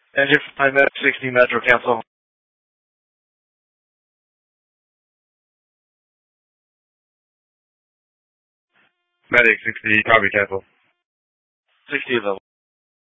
Engine 5 Med 60 Metro, cancel. Medic 60, copy, cancel. 60 available.